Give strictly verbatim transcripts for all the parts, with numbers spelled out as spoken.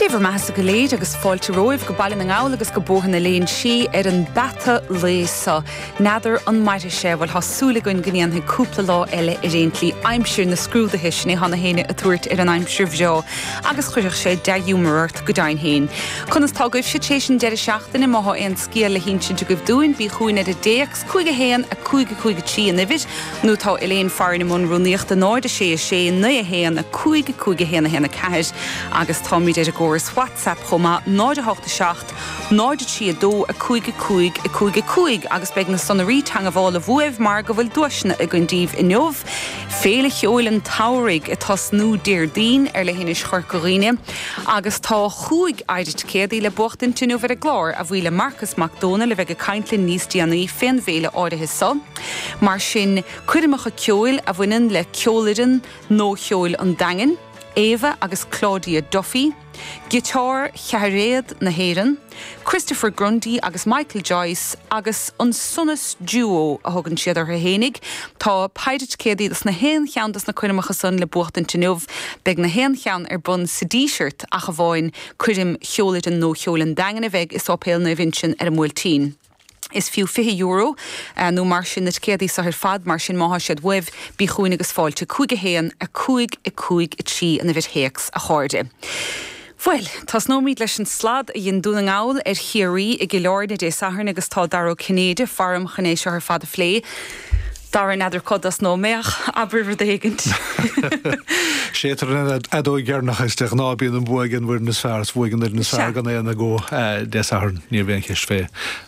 Céimhar meas go léad agus fáilte roimh go bailin an áil agus go bóthain na léon si ar an bata léasa. Nadidir an maithre sé bhfuil thasúla goin gníon cúpla lá eile i réontlí aimsir na scrúdathe sin é hana héine a tuairt ar an aimsir bheo agus chuireach sé de dúmarirt go dain héin. Conas tá goibh sé sin deire seachtainna maitha an scéal le hín sin go bh dúin bí chuoine de déex chuige héan a chuige chuige tí an nibid nó tá Elaine Farrin mún runníocht a náide sé sé nu a héan a chuige chuige héanana héna ceir agus tá míid ar Goras WhatsApp chuma náide háta seacht náide tí a dó a chuige chuig a chuige chuig agus beag na sonnarí tanga bháil a bhuamh mar go bhfuil duisna a gundíomh i neomh féle cheolalan táraigh a tas nó déir dín ar le héine chorcoríine agus tá chuig aidir céadaí le buchtain tú nuair a glár a bhfuile Marcus McDonald le bheith a caintlinn níos díanaí féin bhéle áirithe sa mar sin cuireamacha ceol a bhainean le ceolaidan nó cheol an dagan Eva agus Claudia Duffy, Guitar Chearéad na Héireann, Christopher Grundy agus Michael Joyce agus an sunnas duo a thugann siad ar hénig. Tá paidir céadaí na héan cheantas na cuireamacha san le buachtain tunmh beag na héan chean ar bun sa díseart a go bháin cuirim cheolaidan nó cheolan dagan a bheith is ópéal na bhinsin ar múltín. Is fiú fiche euro uh, nó mar sin na céadaí sa ar fad mar sin maitha siad webh bí chuoine agus fáilte chuige héan a chuig i chuig i trí an a bhir héex a cháirde. Well, tás nó míad leis an slad a dhéon dún an áil ar chiaí i gileáirne dé saharn agus tá daró Cnéide farm chanéis ar fad a phlé. Dar an idir codas nó meach aber verdégant. Sétar an adó gearnach is teach nábíon an bhuaigin bhuiir na sfáras bhuaigin ar na sfár gan éana go dé saharn níor bhéon chéis fé.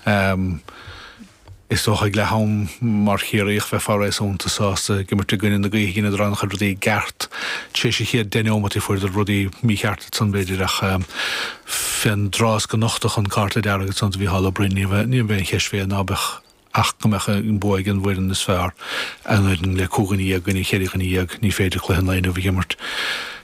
Is toch ik leham mar chiaíoch bheith fáréis ónta sásta gimmarte gine na gaí gine rancha rudí gart sé sé chéad déine ómatí fuir ar rudí mícheart san beidir ach fin drás go nochtach an carta dearagad san bhí hall brin ní bhéon chéis fé nábeh ach gomecha an bóigen bhuiir na sfár an le cúgan íag gan ní chéirichan íag ní féidir chluhan lein a bhí gimmart